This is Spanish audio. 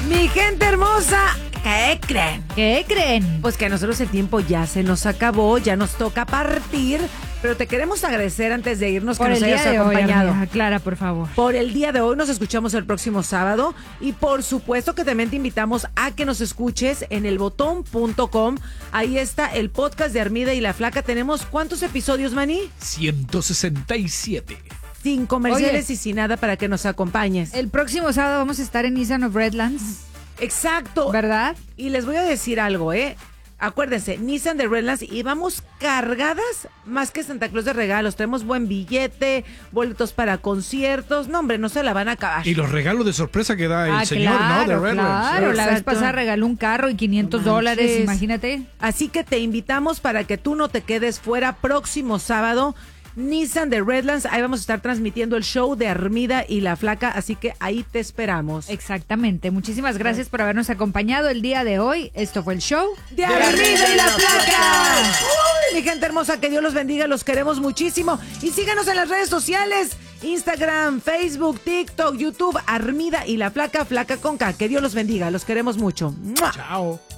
Mi gente hermosa, ¿qué creen? ¿Qué creen? Pues que a nosotros el tiempo ya se nos acabó, ya nos toca partir, pero te queremos agradecer antes de irnos Por que el nos día hayas de hoy, acompañado. amiga, Clara, por favor. Por el día de hoy, nos escuchamos el próximo sábado y por supuesto que también te invitamos a que nos escuches en elbotón.com. Ahí está el podcast de Armida y la Flaca. ¿Tenemos cuántos episodios, Mani? 167. Sin comerciales Oye. y sin nada para que nos acompañes. El próximo sábado vamos a estar en Nissan of Redlands, Exacto. ¿verdad? Y les voy a decir algo, Acuérdense, Nissan de Redlands y vamos cargadas más que Santa Claus de regalos. Tenemos buen billete, boletos para conciertos. No, hombre, no se la van a acabar. Y los regalos de sorpresa que da el señor, ¿no? De Redlands. Claro, la vez Exacto. pasada regaló un carro y $500, manches. imagínate. Así que te invitamos para que tú no te quedes fuera. Próximo sábado, Nissan de Redlands. Ahí vamos a estar transmitiendo el show de Armida y la Flaca. Así que ahí te esperamos. Exactamente. Muchísimas gracias por habernos acompañado el día de hoy. Esto fue el show ¡De Armida y la Flaca! ¡Uy, mi gente hermosa, que Dios los bendiga, los queremos muchísimo. Y síganos en las redes sociales, Instagram, Facebook, TikTok, YouTube, Armida y la Flaca, Flaca con K. Que Dios los bendiga, los queremos mucho. ¡Mua! Chao.